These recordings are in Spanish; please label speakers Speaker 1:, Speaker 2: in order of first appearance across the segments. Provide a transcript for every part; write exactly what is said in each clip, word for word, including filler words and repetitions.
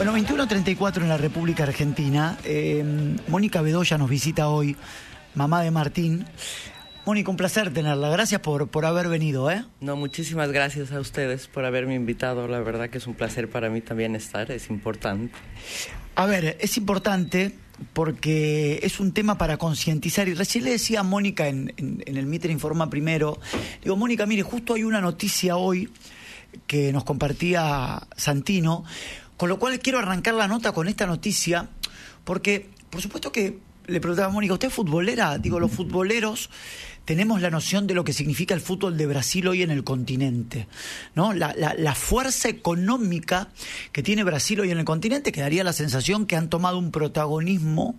Speaker 1: Bueno, veintiuno treinta y cuatro en la República Argentina. Eh, Mónica Bedoya nos visita hoy, mamá de Martín. Mónica, un placer tenerla. Gracias por, por haber venido, ¿eh?
Speaker 2: No, muchísimas gracias a ustedes por haberme invitado. La verdad que es un placer para mí también estar, es importante.
Speaker 1: A ver, es importante porque es un tema para concientizar. Y recién le decía a Mónica en, en, en el Mitre Informa Primero, digo, Mónica, mire, justo hay una noticia hoy que nos compartía Santino, con lo cual quiero arrancar la nota con esta noticia, porque, por supuesto que le preguntaba a Mónica, ¿usted es futbolera? Digo, los futboleros tenemos la noción de lo que significa el fútbol de Brasil hoy en el continente, ¿no? La, la, la fuerza económica que tiene Brasil hoy en el continente, que daría la sensación que han tomado un protagonismo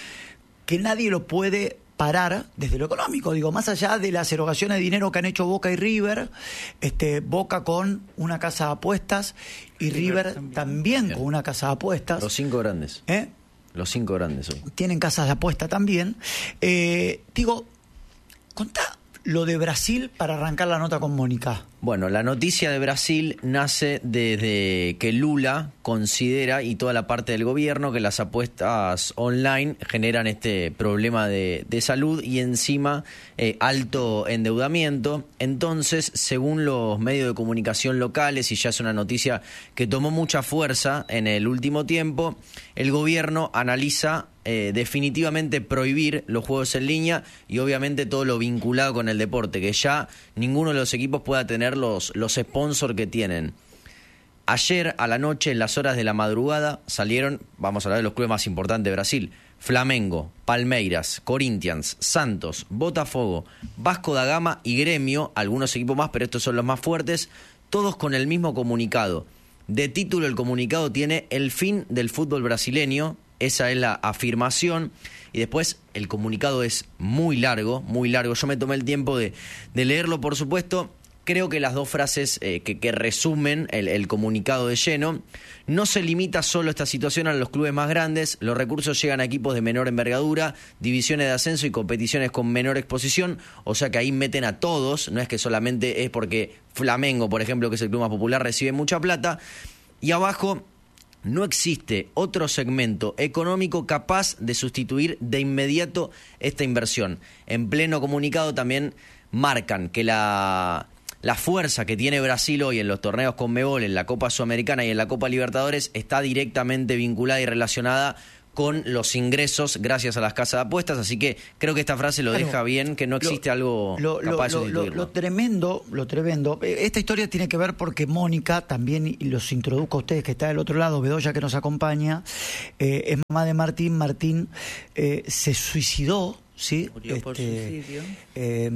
Speaker 1: que nadie lo puede parar desde lo económico, digo, más allá de las erogaciones de dinero que han hecho Boca y River, este Boca con una casa de apuestas y River, River también, también con una casa de apuestas.
Speaker 3: Los cinco grandes.
Speaker 1: ¿Eh?
Speaker 3: Los cinco grandes hoy.
Speaker 1: Tienen casas de apuesta también. Eh, digo, contá lo de Brasil para arrancar la nota con Mónica.
Speaker 3: Bueno, la noticia de Brasil nace desde que Lula considera, y toda la parte del gobierno, que las apuestas online generan este problema de, de salud y encima eh, alto endeudamiento. Entonces, según los medios de comunicación locales, y ya es una noticia que tomó mucha fuerza en el último tiempo, el gobierno analiza eh, definitivamente prohibir los juegos en línea y obviamente todo lo vinculado con el deporte, que ya ninguno de los equipos pueda tener los, los sponsors que tienen. Ayer a la noche, en las horas de la madrugada, salieron, vamos a hablar de los clubes más importantes de Brasil, Flamengo, Palmeiras, Corinthians, Santos, Botafogo, Vasco da Gama y Gremio, algunos equipos más, pero estos son los más fuertes, todos con el mismo comunicado. De título, el comunicado tiene el fin del fútbol brasileño, esa es la afirmación, y después el comunicado es muy largo, muy largo. Yo me tomé el tiempo de, de leerlo, por supuesto. Creo que las dos frases eh, que, que resumen el, el comunicado de lleno: no se limita solo esta situación a los clubes más grandes, los recursos llegan a equipos de menor envergadura, divisiones de ascenso y competiciones con menor exposición, o sea que ahí meten a todos, no es que solamente es porque Flamengo, por ejemplo, que es el club más popular, recibe mucha plata. Y abajo: no existe otro segmento económico capaz de sustituir de inmediato esta inversión. En pleno comunicado también marcan que la... La fuerza que tiene Brasil hoy en los torneos Conmebol, en la Copa Sudamericana y en la Copa Libertadores está directamente vinculada y relacionada con los ingresos gracias a las casas de apuestas, así que creo que esta frase lo claro, deja bien, que no existe lo, algo
Speaker 1: lo,
Speaker 3: capaz
Speaker 1: lo,
Speaker 3: de sustituirlo.
Speaker 1: Lo, lo tremendo, lo tremendo, esta historia tiene que ver porque Mónica también, y los introduzco a ustedes que está del otro lado, Bedoya que nos acompaña, eh, es mamá de Martín. Martín eh, se suicidó, ¿sí?
Speaker 2: Murió este, por suicidio.
Speaker 1: Eh,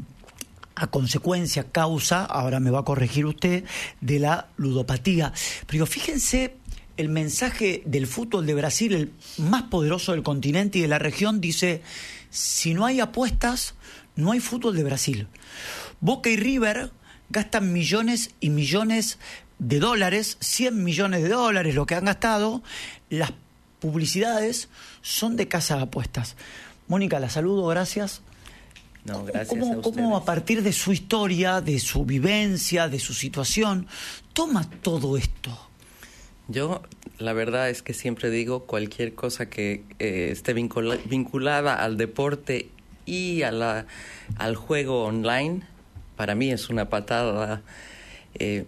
Speaker 1: a consecuencia, causa, ahora me va a corregir usted, de la ludopatía. Pero fíjense, el mensaje del fútbol de Brasil, el más poderoso del continente y de la región, dice: si no hay apuestas, no hay fútbol de Brasil. Boca y River gastan millones y millones de dólares, cien millones de dólares lo que han gastado. Las publicidades son de casa de apuestas. Mónica, la saludo, gracias.
Speaker 2: No, gracias
Speaker 1: ¿Cómo,
Speaker 2: a ustedes.
Speaker 1: ¿Cómo a partir de su historia, de su vivencia, de su situación, toma todo esto?
Speaker 2: Yo, la verdad es que siempre digo, cualquier cosa que eh, esté vincula, vinculada al deporte y a la, al juego online, para mí es una patada eh,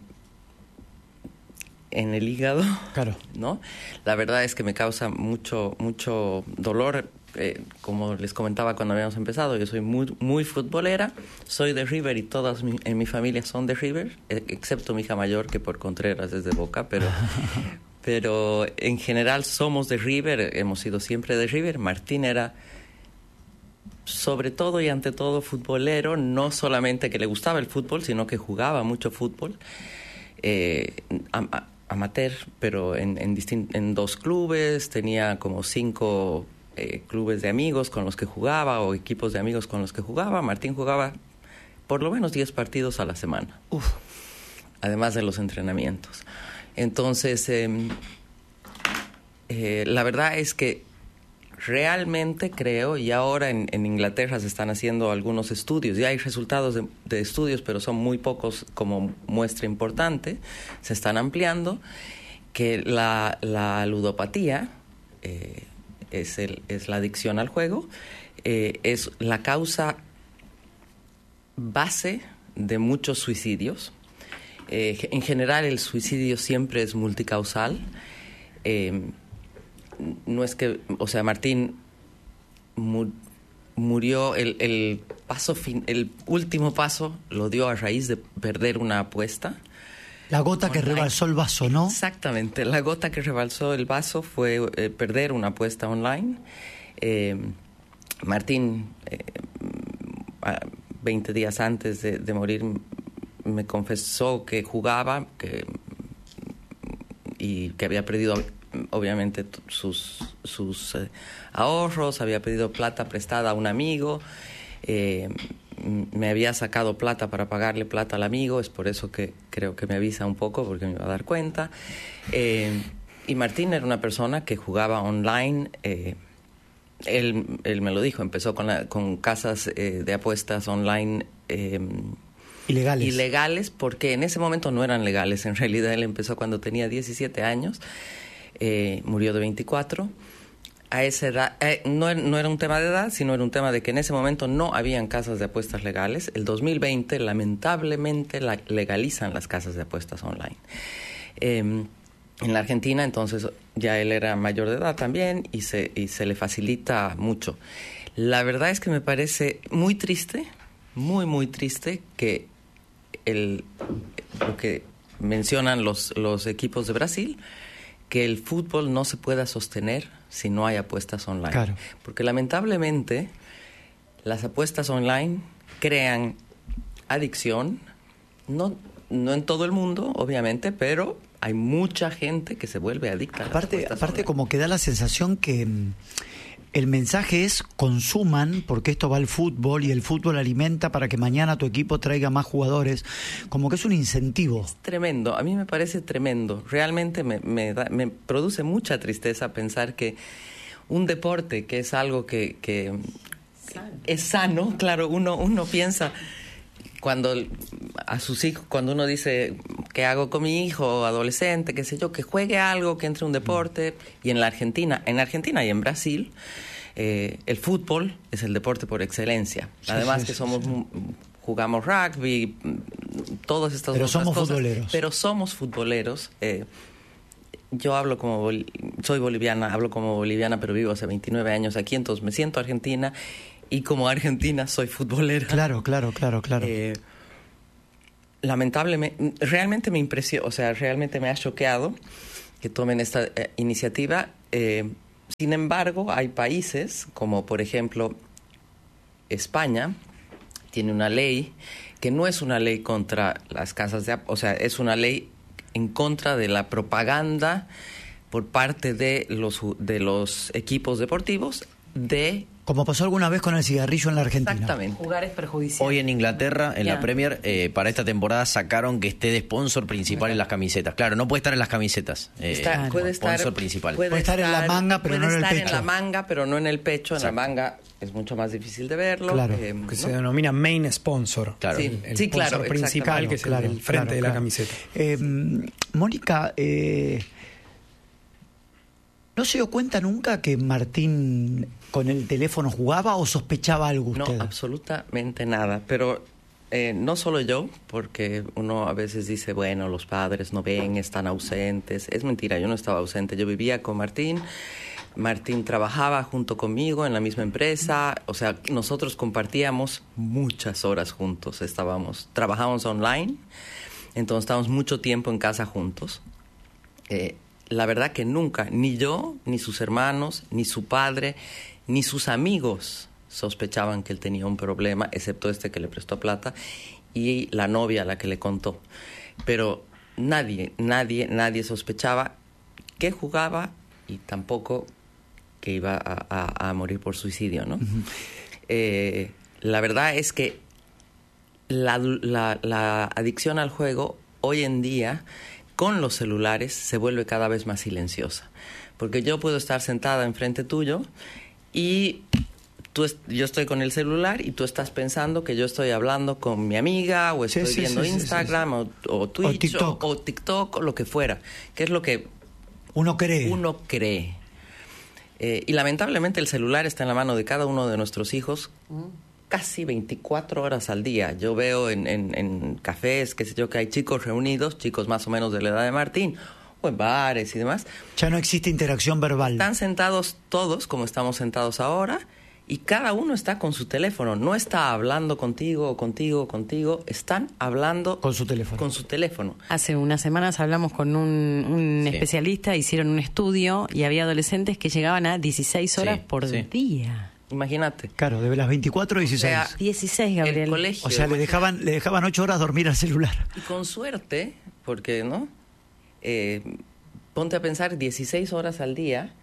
Speaker 2: en el hígado.
Speaker 1: Claro.
Speaker 2: ¿No? La verdad es que me causa mucho, mucho dolor. Eh, como les comentaba cuando habíamos empezado, yo soy muy muy futbolera, soy de River y todas mi, en mi familia son de River, eh, excepto mi hija mayor que por Contreras es de Boca, pero pero en general somos de River, hemos sido siempre de River. Martín era sobre todo y ante todo futbolero, no solamente que le gustaba el fútbol, sino que jugaba mucho fútbol, eh, am, amateur, pero en, en, distin- en dos clubes, tenía como cinco Eh, clubes de amigos con los que jugaba o equipos de amigos con los que jugaba. Martín jugaba por lo menos diez partidos a la semana. Uf. Además de los entrenamientos. Entonces, eh, eh, la verdad es que realmente creo, y ahora en, en Inglaterra se están haciendo algunos estudios, ya hay resultados de, de estudios, pero son muy pocos como muestra importante, se están ampliando, que la, la ludopatía eh, es, el, es la adicción al juego, eh, es la causa base de muchos suicidios. Eh, en general el suicidio siempre es multicausal. Eh, no es que, o sea, Martín mu- murió, el, el paso fin, el último paso lo dio a raíz de perder una apuesta.
Speaker 1: La gota online. Que rebalsó el vaso, ¿no?
Speaker 2: Exactamente, la gota que rebalsó el vaso fue eh, perder una apuesta online. Eh, Martín, eh, veinte días antes de, de morir, me confesó que jugaba que, y que había perdido obviamente sus, sus eh, ahorros, había pedido plata prestada a un amigo, eh, me había sacado plata para pagarle plata al amigo, es por eso que creo que me avisa un poco porque me iba a dar cuenta. Eh, y Martín era una persona que jugaba online. eh, él, él me lo dijo, empezó con, la, con casas eh, de apuestas online eh,
Speaker 1: Ilegales.
Speaker 2: Ilegales, porque en ese momento no eran legales. En realidad él empezó cuando tenía diecisiete años, eh, murió de veinticuatro. A esa edad, eh, no, no era un tema de edad, sino era un tema de que en ese momento no habían casas de apuestas legales. El dos mil veinte, lamentablemente, la, legalizan las casas de apuestas online. Eh, en la Argentina, entonces, ya él era mayor de edad también y se, y se le facilita mucho. La verdad es que me parece muy triste, muy, muy triste que el, lo que mencionan los, los equipos de Brasil, que el fútbol no se pueda sostener si no hay apuestas online.
Speaker 1: Claro.
Speaker 2: Porque lamentablemente las apuestas online crean adicción, no, no en todo el mundo, obviamente, pero hay mucha gente que se vuelve adicta a las
Speaker 1: aparte,
Speaker 2: apuestas
Speaker 1: aparte
Speaker 2: online.
Speaker 1: Como que da la sensación que el mensaje es consuman, porque esto va al fútbol y el fútbol alimenta para que mañana tu equipo traiga más jugadores. Como que es un incentivo.
Speaker 2: Es tremendo, a mí me parece tremendo. Realmente me, me, da, me produce mucha tristeza pensar que un deporte que es algo que, que es sano, claro, uno, uno piensa cuando a sus hijos, cuando uno dice qué hago con mi hijo adolescente, qué sé yo, que juegue algo, que entre un deporte. Y en la Argentina, en Argentina y en Brasil, eh, el fútbol es el deporte por excelencia.
Speaker 1: Sí,
Speaker 2: Además
Speaker 1: sí,
Speaker 2: que
Speaker 1: sí,
Speaker 2: somos
Speaker 1: sí.
Speaker 2: jugamos rugby, todas estas
Speaker 1: Pero
Speaker 2: otras
Speaker 1: somos
Speaker 2: cosas,
Speaker 1: futboleros.
Speaker 2: pero somos futboleros. Eh, yo hablo como bol- soy boliviana, hablo como boliviana, pero vivo hace veintinueve años aquí, entonces me siento argentina. Y como argentina soy futbolera.
Speaker 1: Claro, claro, claro, claro.
Speaker 2: Eh, lamentablemente, realmente me impresionó, o sea, realmente me ha choqueado que tomen esta eh, iniciativa. Eh, sin embargo, hay países, como por ejemplo España, tiene una ley que no es una ley contra las casas de... O sea, es una ley en contra de la propaganda por parte de los, de los equipos deportivos de...
Speaker 1: Como pasó alguna vez con el cigarrillo en la Argentina.
Speaker 2: Exactamente.
Speaker 4: Jugar es perjudicial.
Speaker 3: Hoy en Inglaterra, en
Speaker 2: Ya.
Speaker 3: la Premier, eh, para esta temporada sacaron que esté de sponsor principal en las camisetas. Claro, no puede estar en las camisetas. eh,
Speaker 2: Está-
Speaker 3: como
Speaker 2: puede estar,
Speaker 3: sponsor principal.
Speaker 1: Puede estar en la manga, pero
Speaker 2: puede
Speaker 1: no en el
Speaker 2: estar
Speaker 1: pecho.
Speaker 2: en la manga, pero no en el pecho.
Speaker 3: Exacto.
Speaker 2: En la manga es mucho más difícil de verlo.
Speaker 1: Claro.
Speaker 2: eh,
Speaker 5: Que
Speaker 2: ¿no?
Speaker 5: se denomina main sponsor.
Speaker 3: Claro.
Speaker 2: Sí.
Speaker 5: El, el
Speaker 2: Sí, claro,
Speaker 5: sponsor principal,
Speaker 2: exactamente.
Speaker 5: que es el-
Speaker 1: Claro,
Speaker 5: el, frente
Speaker 1: claro,
Speaker 5: de la
Speaker 1: claro.
Speaker 5: camiseta.
Speaker 1: Eh, Mónica, eh, ¿no se dio cuenta nunca que Martín con el teléfono jugaba o sospechaba algo
Speaker 2: No,
Speaker 1: usted?
Speaker 2: absolutamente nada. Pero eh, no solo yo, porque uno a veces dice, bueno, los padres no ven, están ausentes. Es mentira, yo no estaba ausente. Yo vivía con Martín. Martín trabajaba junto conmigo en la misma empresa. O sea, nosotros compartíamos muchas horas juntos. Estábamos, trabajábamos online, entonces estábamos mucho tiempo en casa juntos. Eh, la verdad que nunca, ni yo, ni sus hermanos, ni su padre, ni sus amigos sospechaban que él tenía un problema, excepto este que le prestó plata y la novia a la que le contó. Pero nadie, nadie, nadie sospechaba que jugaba y tampoco que iba a, a, a morir por suicidio, ¿no? Uh-huh. Eh, la verdad es que la, la, la adicción al juego hoy en día con los celulares se vuelve cada vez más silenciosa. Porque yo puedo estar sentada enfrente tuyo y tú est- yo estoy con el celular y tú estás pensando que yo estoy hablando con mi amiga o estoy
Speaker 1: Sí, sí,
Speaker 2: viendo
Speaker 1: sí, sí,
Speaker 2: Instagram
Speaker 1: sí, sí.
Speaker 2: O, o Twitch
Speaker 1: O TikTok.
Speaker 2: O, o TikTok o lo que fuera. Que es lo que
Speaker 1: Uno cree.
Speaker 2: Uno cree. Eh, y lamentablemente el celular está en la mano de cada uno de nuestros hijos casi veinticuatro horas al día. Yo veo en, en, en cafés, qué sé yo, que hay chicos reunidos, chicos más o menos de la edad de Martín, o en bares y demás.
Speaker 1: Ya no existe interacción verbal.
Speaker 2: Están sentados todos como estamos sentados ahora y cada uno está con su teléfono. No está hablando contigo, contigo, contigo. Están hablando
Speaker 1: con su teléfono.
Speaker 2: Con su teléfono.
Speaker 4: Hace unas semanas hablamos con un, un sí. especialista, hicieron un estudio y había adolescentes que llegaban a dieciséis horas sí, por sí. día.
Speaker 2: Imagínate.
Speaker 1: Claro, de las veinticuatro a dieciséis.
Speaker 2: O sea,
Speaker 4: dieciséis, Gabriel.
Speaker 2: El colegio,
Speaker 1: o sea, le dejaban, le dejaban ocho horas dormir al celular.
Speaker 2: Y con suerte, porque, ¿no? Eh, ponte a pensar, dieciséis horas al día,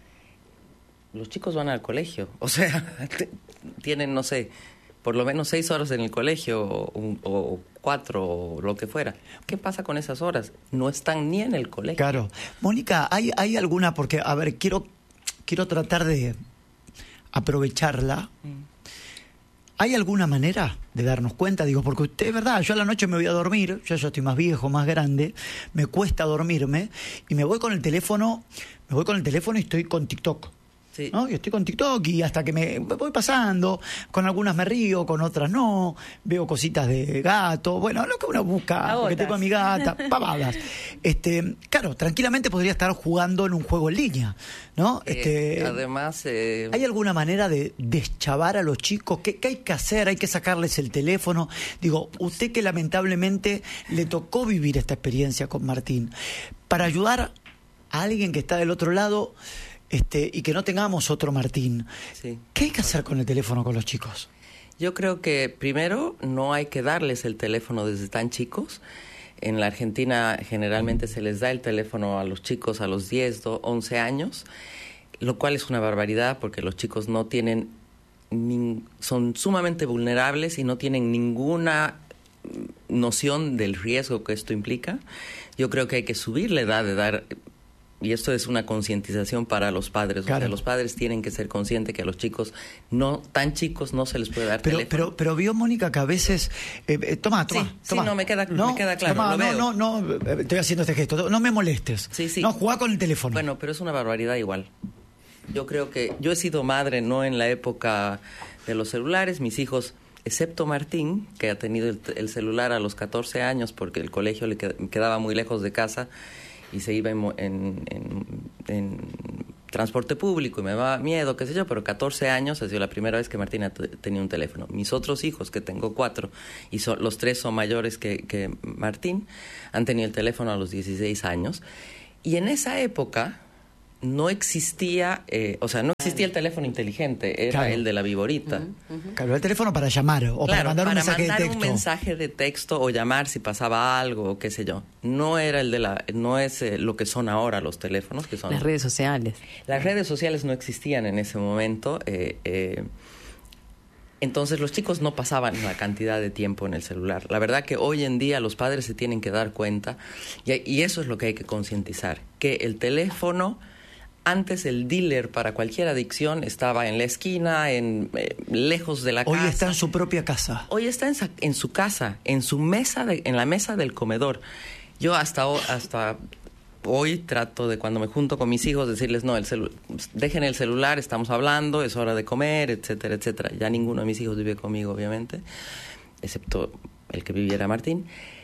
Speaker 2: los chicos van al colegio. O sea, tienen, no sé, por lo menos seis horas en el colegio o, o cuatro o lo que fuera. ¿Qué pasa con esas horas? No están ni en el colegio.
Speaker 1: Claro. Mónica, ¿hay, hay alguna? Porque, a ver, quiero, quiero tratar de aprovecharla. Mm. ¿Hay alguna manera de darnos cuenta? Digo, porque usted, es verdad, yo a la noche me voy a dormir, yo ya estoy más viejo, más grande, me cuesta dormirme y me voy con el teléfono, me voy con el teléfono y estoy con TikTok. Sí. ¿No? Y estoy con TikTok y hasta que me voy pasando, con algunas me río, con otras no, veo cositas de gato, bueno, lo que uno busca, porque tengo a mi gata, pavadas. Este, claro, tranquilamente podría estar jugando en un juego en línea, ¿no?
Speaker 2: Eh,
Speaker 1: este,
Speaker 2: además, eh...
Speaker 1: ¿hay alguna manera de deschavar a los chicos? ¿Qué, ¿Qué hay que hacer? ¿Hay que sacarles el teléfono? Digo, usted que lamentablemente le tocó vivir esta experiencia con Martín, para ayudar a alguien que está del otro lado, Este, y que no tengamos otro Martín. Sí. ¿Qué hay que hacer con el teléfono con los chicos?
Speaker 2: Yo creo que primero no hay que darles el teléfono desde tan chicos. En la Argentina generalmente se les da el teléfono a los chicos a los diez, once años, lo cual es una barbaridad porque los chicos no tienen, ni, son sumamente vulnerables y no tienen ninguna noción del riesgo que esto implica. Yo creo que hay que subir la edad de dar. Y esto es una concientización para los padres. Claro. O sea, los padres tienen que ser conscientes que a los chicos no tan chicos no se les puede dar
Speaker 1: pero,
Speaker 2: teléfono.
Speaker 1: Pero, pero vio, Mónica, que a veces... Eh, eh, toma, toma,
Speaker 2: sí,
Speaker 1: toma.
Speaker 2: Sí, no, me queda,
Speaker 1: no,
Speaker 2: me queda claro,
Speaker 1: toma,
Speaker 2: lo veo.
Speaker 1: No, no, no, estoy haciendo este gesto. No me molestes.
Speaker 2: Sí, sí.
Speaker 1: No, jugá con el teléfono.
Speaker 2: Bueno, pero es una barbaridad igual. Yo creo que... Yo he sido madre no en la época de los celulares. Mis hijos, excepto Martín, que ha tenido el, el celular a los catorce años porque el colegio le quedaba muy lejos de casa y se iba en, en, en, en transporte público y me daba miedo, qué sé yo, pero catorce años ha sido la primera vez que Martín ha t- tenido un teléfono. Mis otros hijos, que tengo cuatro, y son, los tres son mayores que, que Martín, han tenido el teléfono a los dieciséis años. Y en esa época no existía, eh, o sea, no existía el teléfono inteligente, era claro. el de la viborita.
Speaker 1: Uh-huh, uh-huh. Claro, el teléfono para llamar o
Speaker 2: claro,
Speaker 1: para mandar
Speaker 2: para
Speaker 1: un mensaje
Speaker 2: mandar
Speaker 1: de texto.
Speaker 2: un mensaje de texto o llamar si pasaba algo o qué sé yo. No era el de la, no es eh, lo que son ahora los teléfonos, que son
Speaker 4: las redes sociales.
Speaker 2: Las redes sociales no existían en ese momento. Eh, eh, Entonces los chicos no pasaban la cantidad de tiempo en el celular. La verdad que hoy en día los padres se tienen que dar cuenta y, y eso es lo que hay que concientizar, que el teléfono, antes el dealer para cualquier adicción estaba en la esquina, en eh, lejos de la
Speaker 1: hoy
Speaker 2: casa.
Speaker 1: Hoy está en su propia casa.
Speaker 2: Hoy está en, en su casa, en su mesa, de, en la mesa del comedor. Yo hasta hasta hoy trato de, cuando me junto con mis hijos, decirles, no, el celu- dejen el celular, estamos hablando, es hora de comer, etcétera, etcétera. Ya ninguno de mis hijos vive conmigo, obviamente, excepto el que viviera Martín.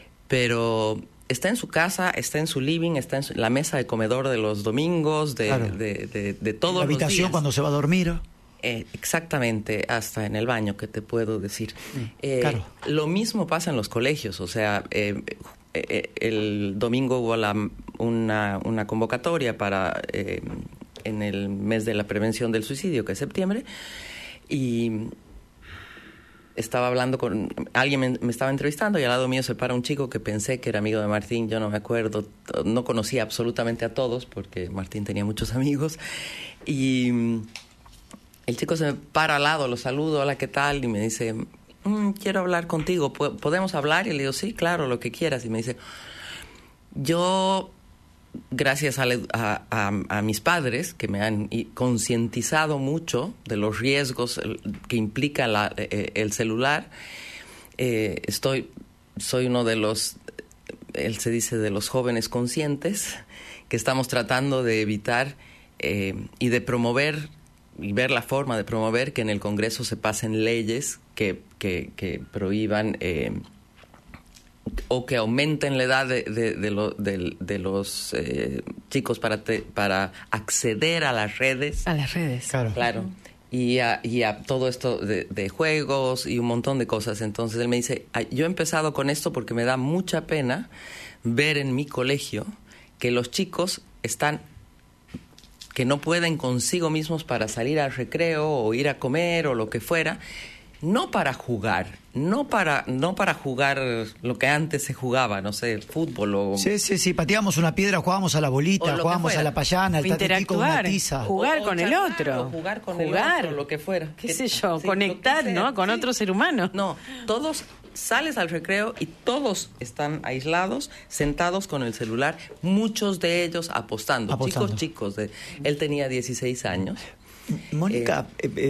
Speaker 2: Pero está en su casa, está en su living, está en su, la mesa de comedor de los domingos, de, claro. de, de, de todos los días.
Speaker 1: La habitación cuando se va a dormir.
Speaker 2: Eh, exactamente, hasta en el baño, ¿qué te puedo decir?
Speaker 1: Mm,
Speaker 2: eh,
Speaker 1: claro.
Speaker 2: Lo mismo pasa en los colegios, o sea, eh, eh, el domingo hubo la, una, una convocatoria para eh, en el mes de la prevención del suicidio, que es septiembre, y estaba hablando con alguien, me, me estaba entrevistando y al lado mío se para un chico que pensé que era amigo de Martín. Yo no me acuerdo, no conocía absolutamente a todos porque Martín tenía muchos amigos, y el chico se me para al lado, lo saludo, hola, ¿qué tal? Y me dice, mm, quiero hablar contigo, ¿podemos hablar? Y le digo, sí, claro, lo que quieras. Y me dice, yo, gracias a, a, a, a mis padres, que me han concientizado mucho de los riesgos que implica la, eh, el celular, eh, estoy, soy uno de los, él se dice, de los jóvenes conscientes, que estamos tratando de evitar eh, y de promover y ver la forma de promover que en el Congreso se pasen leyes que, que, que prohíban eh, o que aumenten la edad de, de, de, lo, de, de los eh, chicos para, te, para acceder a las redes.
Speaker 4: A las redes.
Speaker 1: Claro.
Speaker 2: Claro. Y a, y a todo esto de, de juegos y un montón de cosas. Entonces él me dice, yo he empezado con esto porque me da mucha pena ver en mi colegio que los chicos están, que no pueden consigo mismos para salir al recreo o ir a comer o lo que fuera, no para jugar, no para no para jugar lo que antes se jugaba, no sé, el fútbol o...
Speaker 1: Sí, sí, sí, pateábamos una piedra, jugábamos a la bolita, jugábamos a la payana, al tatití con una tiza.
Speaker 4: Jugar
Speaker 2: O- o
Speaker 4: con el
Speaker 2: charlar,
Speaker 4: otro.
Speaker 2: o jugar con
Speaker 4: Jugar.
Speaker 2: el otro, lo que fuera.
Speaker 4: ¿Qué
Speaker 2: Que-
Speaker 4: sé yo?
Speaker 2: sí,
Speaker 4: Conectar,
Speaker 2: lo que sea,
Speaker 4: ¿no? Con
Speaker 2: sí.
Speaker 4: otro ser humano.
Speaker 2: No, todos sales al recreo y todos están aislados, sentados con el celular, muchos de ellos apostando,
Speaker 1: Apostando.
Speaker 2: chicos chicos. De, él tenía dieciséis años.
Speaker 1: Mónica, eh, eh,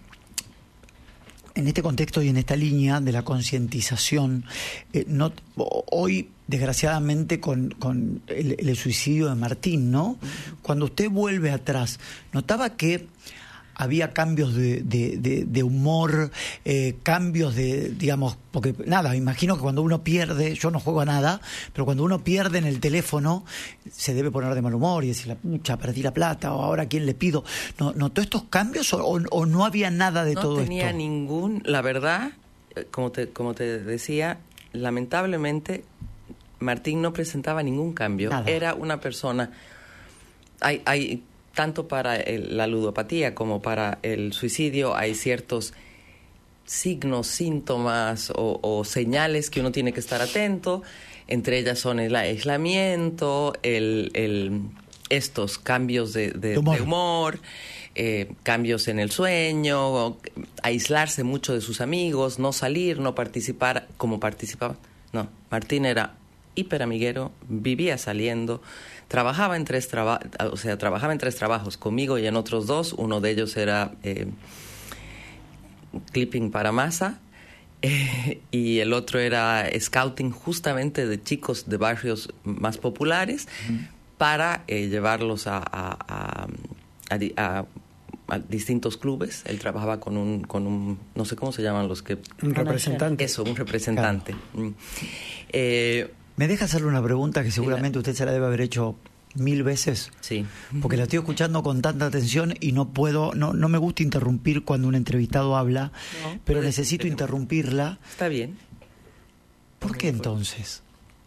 Speaker 1: en este contexto y en esta línea de la concientización, eh, no, hoy, desgraciadamente, con, con el, el suicidio de Martín, ¿no? Cuando usted vuelve atrás, ¿notaba que había cambios de, de, de, de humor, eh, cambios de, digamos, porque nada, imagino que cuando uno pierde, yo no juego a nada, pero cuando uno pierde en el teléfono, se debe poner de mal humor y decir, la pucha, perdí la plata, o ahora a quién le pido. ¿No, ¿Notó estos cambios o, o, o no había nada de
Speaker 2: no
Speaker 1: todo
Speaker 2: tenía
Speaker 1: esto?
Speaker 2: ningún, la verdad, eh, como te, como te decía, lamentablemente Martín no presentaba ningún cambio.
Speaker 1: Nada.
Speaker 2: Era una persona, hay, hay tanto para el- la ludopatía como para el suicidio, hay ciertos signos, síntomas o, o señales que uno tiene que estar atento. Entre ellas son el aislamiento, el, el, estos cambios de, de,
Speaker 1: De humor.
Speaker 2: de humor, eh, cambios en el sueño, aislarse mucho de sus amigos, no salir, no participar como participaba. No, Martín era hiperamiguero, vivía saliendo, trabajaba en tres traba- o sea, trabajaba en tres trabajos, conmigo y en otros dos. Uno de ellos era eh, clipping para masa, eh, y el otro era scouting justamente de chicos de barrios más populares para eh, llevarlos a, a, a, a di- a- a distintos clubes. Él trabajaba con un, con un, no sé cómo se llaman los que...
Speaker 5: Un representante.
Speaker 2: Eso, un representante. Mm. Eh,
Speaker 1: ¿Me deja hacerle una pregunta que seguramente usted se la debe haber hecho mil veces?
Speaker 2: sí.
Speaker 1: Porque la estoy escuchando con tanta atención y no puedo, no, no me gusta interrumpir cuando un entrevistado habla,
Speaker 2: No,
Speaker 1: pero
Speaker 2: puede-
Speaker 1: necesito
Speaker 2: pero-
Speaker 1: interrumpirla.
Speaker 2: Está bien.
Speaker 1: ¿Por qué entonces?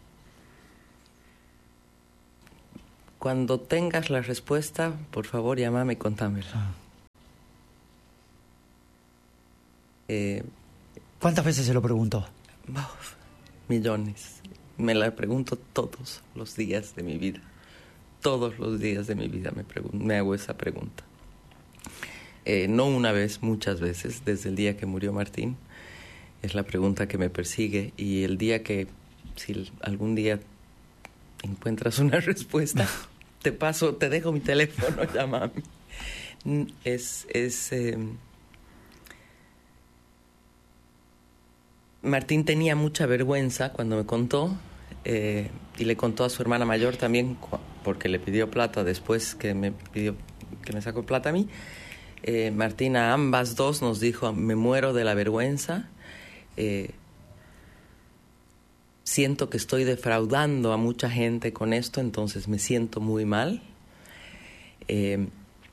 Speaker 2: Cuando tengas la respuesta, por favor, llámame y contámela.
Speaker 1: Ah.
Speaker 2: Eh,
Speaker 1: ¿Cuántas veces se lo preguntó?
Speaker 2: uf, millones. Me la pregunto todos los días de mi vida. Todos los días de mi vida me, pregun- me hago esa pregunta. Eh, no una vez, muchas veces, desde el día que murió Martín. Es la pregunta que me persigue. Y el día que, si algún día encuentras una respuesta, te paso, te dejo mi teléfono, llámame. Mm, Es... es eh, Martín tenía mucha vergüenza cuando me contó, eh, y le contó a su hermana mayor también, cu- porque le pidió plata después que me pidió que me sacó plata a mí. Eh, Martín a ambas dos nos dijo, me muero de la vergüenza, eh, siento que estoy defraudando a mucha gente con esto, entonces me siento muy mal. Eh,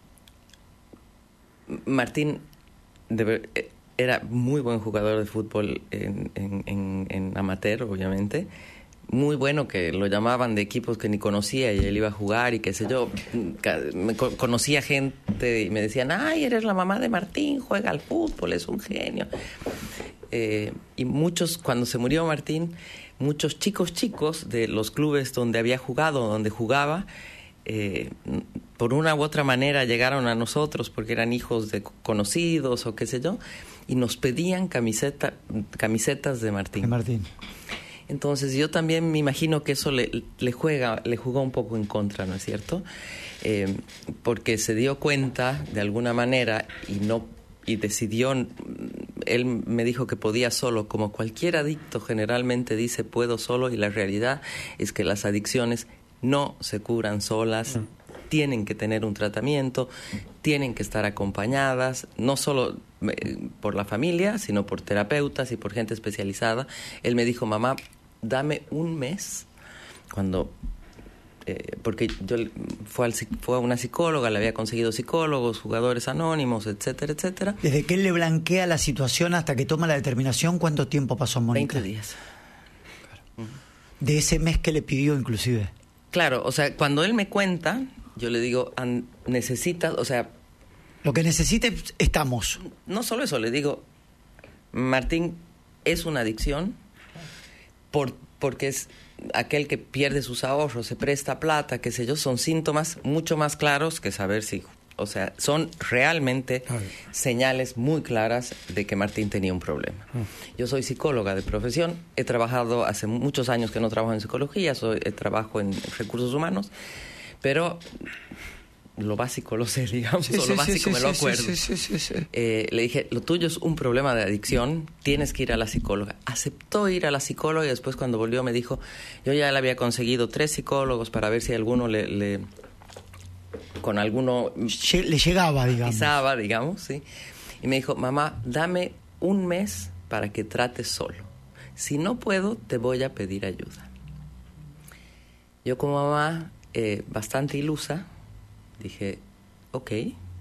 Speaker 2: Martín de ver- eh, era muy buen jugador de fútbol en, en, en, en amateur, obviamente. Muy bueno, que lo llamaban de equipos que ni conocía y él iba a jugar y qué sé yo. Ca- me co- conocía gente y me decían, ay, eres la mamá de Martín, juega al fútbol, es un genio. Eh, y muchos, cuando se murió Martín, muchos chicos chicos de los clubes donde había jugado, donde jugaba, eh, por una u otra manera llegaron a nosotros porque eran hijos de conocidos o qué sé yo, y nos pedían camiseta, camisetas de Martín.
Speaker 1: De Martín.
Speaker 2: Entonces yo también me imagino que eso le, le juega, le jugó un poco en contra, ¿no es cierto? Eh, porque se dio cuenta de alguna manera y no y decidió, él me dijo que podía solo, como cualquier adicto generalmente dice puedo solo, y la realidad es que las adicciones no se curan solas, mm. tienen que tener un tratamiento, tienen que estar acompañadas, no solo eh, por la familia, sino por terapeutas y por gente especializada. Él me dijo, mamá, dame un mes, cuando... Eh, porque yo fue, al, fue a una psicóloga, le había conseguido psicólogos, jugadores anónimos, etcétera, etcétera.
Speaker 1: Desde que él le blanquea la situación hasta que toma la determinación, ¿cuánto tiempo pasó, Mónica?
Speaker 2: veinte días.
Speaker 1: Claro. De ese mes que le pidió, inclusive.
Speaker 2: Claro, o sea, cuando él me cuenta, yo le digo, necesitas, o sea...
Speaker 1: Lo que necesite, estamos.
Speaker 2: No solo eso, le digo, Martín, es una adicción por, porque es... aquel que pierde sus ahorros, se presta plata, qué sé yo, son síntomas mucho más claros que saber si... O sea, son realmente Ay. señales muy claras de que Martín tenía un problema. Ay. Yo soy psicóloga de profesión, he trabajado hace muchos años que no trabajo en psicología, soy, trabajo en recursos humanos, pero... lo básico lo sé, digamos, sí, o sí, lo básico sí, me sí, lo acuerdo. Sí, sí, sí, sí. Eh, le dije, lo tuyo es un problema de adicción, tienes que ir a la psicóloga. Aceptó ir a la psicóloga y después cuando volvió me dijo, yo ya le había conseguido tres psicólogos para ver si alguno le... le con alguno...
Speaker 1: Le llegaba, digamos.
Speaker 2: Pisaba, digamos, sí. Y me dijo, mamá, dame un mes para que trates solo. Si no puedo, te voy a pedir ayuda. Yo como mamá, eh, bastante ilusa, dije, ok,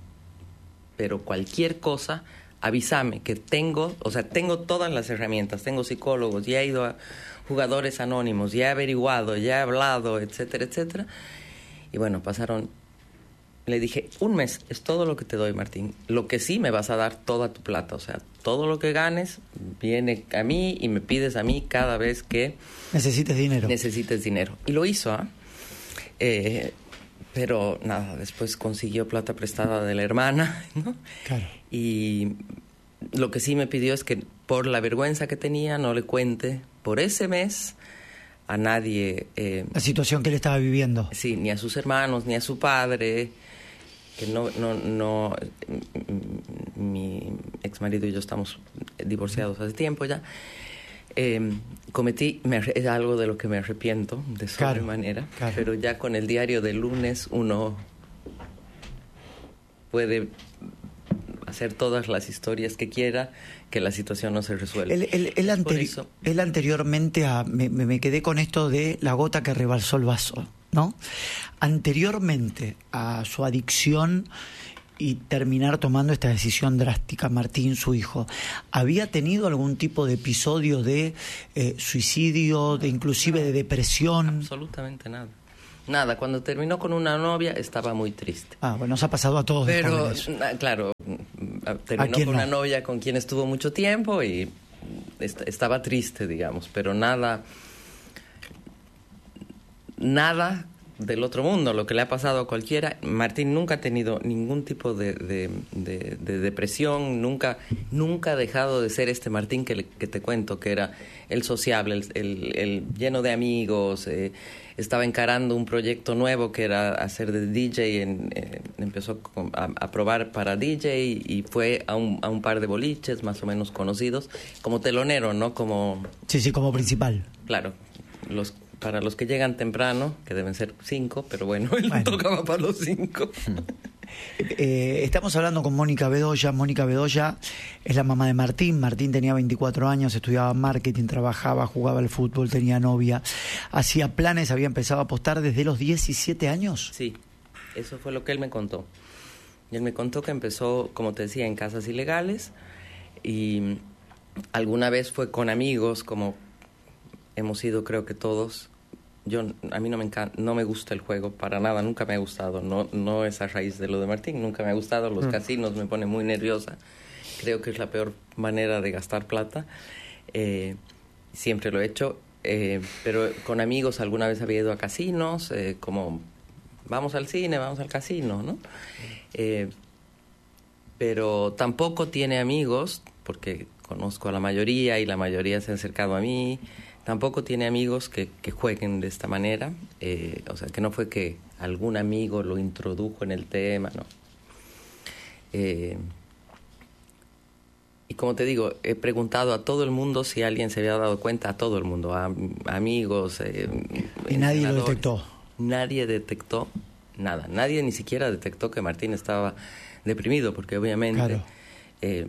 Speaker 2: pero cualquier cosa, avísame que tengo, o sea, tengo todas las herramientas, tengo psicólogos, ya he ido a jugadores anónimos, ya he averiguado, ya he hablado, etcétera, etcétera. Y bueno, pasaron, le dije, un mes es todo lo que te doy, Martín. Lo que sí me vas a dar toda tu plata, o sea, todo lo que ganes viene a mí y me pides a mí cada vez que...
Speaker 1: Necesites dinero.
Speaker 2: Necesites dinero. Y lo hizo, ¿ah? ¿eh? Eh, Pero nada, después consiguió plata prestada de la hermana, ¿no?
Speaker 1: Claro.
Speaker 2: Y lo que sí me pidió es que por la vergüenza que tenía no le cuente por ese mes a nadie. Eh,
Speaker 1: la situación que él estaba viviendo.
Speaker 2: Sí, ni a sus hermanos, ni a su padre, que no, no, no, mi ex marido y yo estamos divorciados hace tiempo ya. Eh, cometí, me, es algo de lo que me arrepiento de sobremanera, claro, claro. Pero ya con el diario del lunes uno puede hacer todas las historias que quiera, que la situación no se resuelve.
Speaker 1: Él, él, él, anteri- él anteriormente, a, me, me quedé con esto de la gota que rebalsó el vaso, ¿no? Anteriormente a su adicción y terminar tomando esta decisión drástica, Martín, su hijo, ¿había tenido algún tipo de episodio de eh, suicidio, de inclusive de depresión?
Speaker 2: Absolutamente nada. Nada, cuando terminó con una novia estaba muy triste.
Speaker 1: Ah, bueno, nos ha pasado a todos.
Speaker 2: Pero, claro, terminó con no? una novia con quien estuvo mucho tiempo y est- estaba triste, digamos, pero nada, nada... del otro mundo, lo que le ha pasado a cualquiera. Martín nunca ha tenido ningún tipo de, de, de, de depresión, nunca, nunca ha dejado de ser este Martín que, le, que te cuento, que era el sociable, el, el, el lleno de amigos, eh, estaba encarando un proyecto nuevo que era hacer de D J, en, eh, empezó a, a probar para D J y fue a un, a un par de boliches más o menos conocidos, como telonero, ¿no? Como...
Speaker 1: Sí, sí, como principal.
Speaker 2: Claro, los... para los que llegan temprano, que deben ser cinco, pero bueno, él bueno. tocaba para los cinco.
Speaker 1: Eh, estamos hablando con Mónica Bedoya. Mónica Bedoya es la mamá de Martín. Martín tenía veinticuatro años, estudiaba marketing, trabajaba, jugaba al fútbol, tenía novia, hacía planes, había empezado a apostar desde los diecisiete años.
Speaker 2: Sí, eso fue lo que él me contó. Y él me contó que empezó, como te decía, en casas ilegales y alguna vez fue con amigos, como hemos ido creo que todos. Yo, a mí no me encanta, no me gusta el juego para nada, nunca me ha gustado, no, no es a raíz de lo de Martín, nunca me ha gustado, los mm. casinos me ponen muy nerviosa, creo que es la peor manera de gastar plata, eh, siempre lo he hecho, eh, pero con amigos alguna vez había ido a casinos, eh, como vamos al cine, vamos al casino, ¿no? Eh, pero tampoco tiene amigos, porque conozco a la mayoría y la mayoría se ha acercado a mí. Tampoco tiene amigos que, que jueguen de esta manera, eh, o sea, que no fue que algún amigo lo introdujo en el tema, no. Eh, y como te digo, he preguntado a todo el mundo si alguien se había dado cuenta, a todo el mundo, a, a amigos. Eh,
Speaker 1: y nadie lo detectó.
Speaker 2: nadie detectó nada. Nadie ni siquiera detectó que Martín estaba deprimido, porque obviamente
Speaker 1: Claro.
Speaker 2: eh,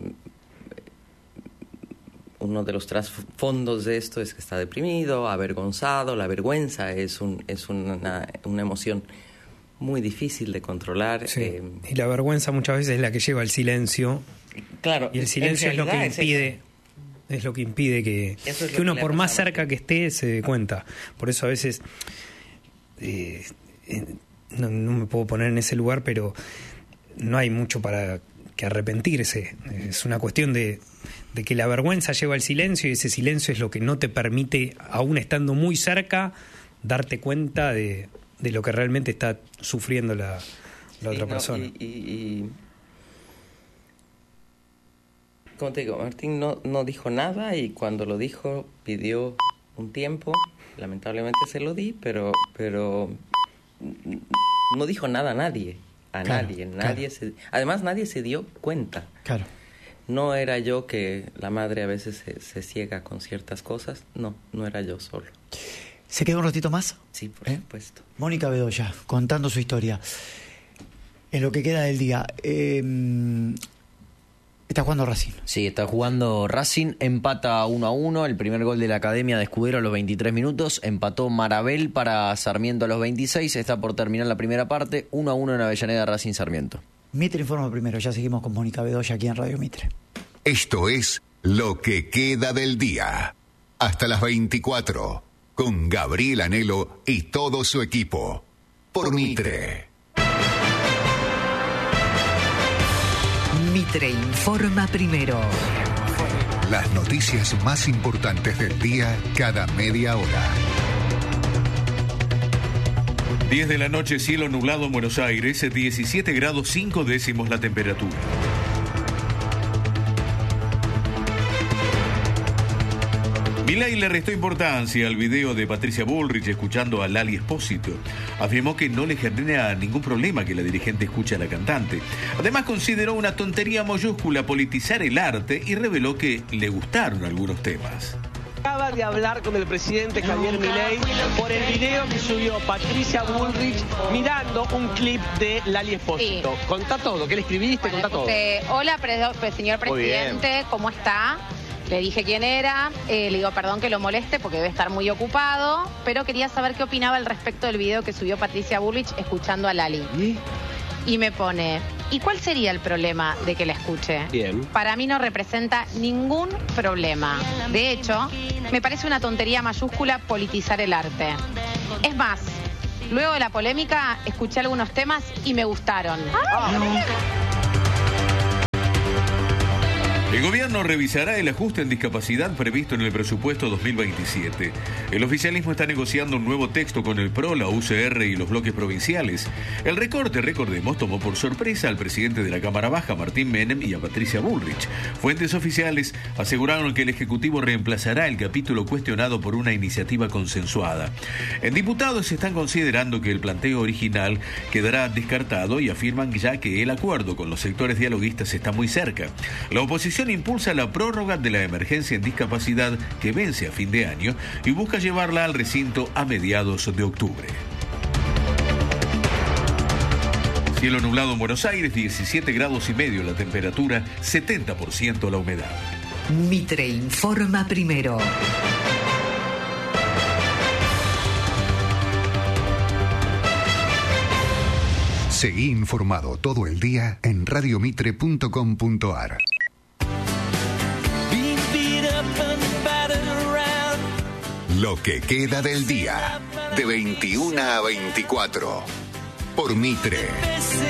Speaker 2: uno de los trasfondos de esto es que está deprimido, avergonzado. La vergüenza es, un, es una, una emoción muy difícil de controlar.
Speaker 5: Sí.
Speaker 2: Eh,
Speaker 5: Y la vergüenza muchas veces es la que lleva al silencio.
Speaker 2: claro,
Speaker 5: Y el silencio es lo que
Speaker 2: es
Speaker 5: impide...
Speaker 2: eso.
Speaker 5: Es lo que impide que,
Speaker 2: Eso es lo
Speaker 5: que uno,
Speaker 2: que le
Speaker 5: por
Speaker 2: ha
Speaker 5: más
Speaker 2: pasado.
Speaker 5: cerca que esté, se dé cuenta. Por eso a veces eh, eh, no, no me puedo poner en ese lugar, pero no hay mucho para que arrepentirse. Es una cuestión de, de que la vergüenza lleva al silencio, y ese silencio es lo que no te permite, aún estando muy cerca, darte cuenta de, de lo que realmente está sufriendo la, la
Speaker 2: Sí,
Speaker 5: otra
Speaker 2: no,
Speaker 5: persona.
Speaker 2: Y, y, y- como te digo, Martín no, no dijo nada, y cuando lo dijo pidió un tiempo. Lamentablemente se lo di, pero pero no dijo nada a nadie. A
Speaker 1: Claro,
Speaker 2: nadie. nadie
Speaker 1: claro.
Speaker 2: se, además, nadie se dio cuenta.
Speaker 1: Claro.
Speaker 2: No era yo, que la madre a veces se, se ciega con ciertas cosas. No, no era yo solo.
Speaker 1: ¿Se quedó un ratito más?
Speaker 2: Sí, por
Speaker 1: ¿Eh?
Speaker 2: supuesto.
Speaker 1: Mónica Bedoya, contando su historia. En lo que queda del día. Eh, está jugando Racing.
Speaker 3: Sí, está jugando Racing, empata uno a uno, el primer gol de la Academia de Escudero a los veintitrés minutos, empató Marabel para Sarmiento a los veintiséis, está por terminar la primera parte, uno a uno en Avellaneda, Racing Sarmiento.
Speaker 1: Mitre informa primero, ya seguimos con Mónica Bedoya aquí en Radio Mitre.
Speaker 6: Esto es Lo que queda del día. Hasta las veinticuatro, con Gabriel Anhelo y todo su equipo. Por Mitre.
Speaker 7: Mitre informa primero.
Speaker 6: Las noticias más importantes del día cada media hora.
Speaker 8: diez de la noche, cielo nublado en Buenos Aires, diecisiete grados cinco décimos la temperatura. Milei le restó importancia al video de Patricia Bullrich escuchando a Lali Espósito. Afirmó que no le genera ningún problema que la dirigente escuche a la cantante. Además, consideró una tontería mayúscula politizar el arte y reveló que le gustaron algunos temas.
Speaker 9: Acaba de hablar con el presidente Javier Milei por el video que subió Patricia Bullrich mirando un clip de Lali Espósito.
Speaker 10: Sí.
Speaker 9: Contá todo, ¿qué le escribiste?
Speaker 10: Bueno,
Speaker 9: Contá todo.
Speaker 10: puse, hola, pre- pre- señor
Speaker 9: Muy
Speaker 10: presidente, ¿cómo está? Le dije quién era, eh, le digo perdón que lo moleste porque debe estar muy ocupado, pero quería saber qué opinaba al respecto del video que subió Patricia Bullrich escuchando a Lali.
Speaker 9: ¿Y?
Speaker 10: Y me pone, ¿y cuál sería el problema de que la escuche?
Speaker 9: Bien.
Speaker 10: Para mí no representa ningún problema. De hecho, me parece una tontería mayúscula politizar el arte. Es más, luego de la polémica, escuché algunos temas y me gustaron.
Speaker 8: El gobierno revisará el ajuste en discapacidad previsto en el presupuesto dos mil veintisiete. El oficialismo está negociando un nuevo texto con el P R O, la U C R y los bloques provinciales. El recorte, recordemos, tomó por sorpresa al presidente de la Cámara Baja, Martín Menem, y a Patricia Bullrich. Fuentes oficiales aseguraron que el Ejecutivo reemplazará el capítulo cuestionado por una iniciativa consensuada. En diputados están considerando que el planteo original quedará descartado y afirman ya que el acuerdo con los sectores dialoguistas está muy cerca. La oposición impulsa la prórroga de la emergencia en discapacidad que vence a fin de año y busca llevarla al recinto a mediados de octubre. Cielo nublado en Buenos Aires, diecisiete grados y medio la temperatura, setenta por ciento la humedad.
Speaker 7: Mitre informa primero.
Speaker 6: Seguí informado todo el día en radiomitre punto com punto ar. Lo que queda del día, de veintiuna a veinticuatro, por Mitre.